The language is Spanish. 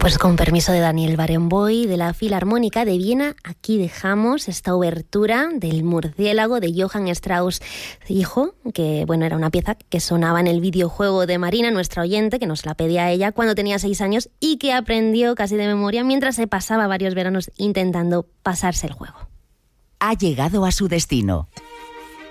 Pues con permiso de Daniel Barenboim, de la Filarmónica de Viena, aquí dejamos esta obertura del Murciélago de Johann Strauss hijo, que bueno, era una pieza que sonaba en el videojuego de Marina, nuestra oyente, que nos la pedía a ella cuando tenía 6 años y que aprendió casi de memoria mientras se pasaba varios veranos intentando pasarse el juego. Ha llegado a su destino.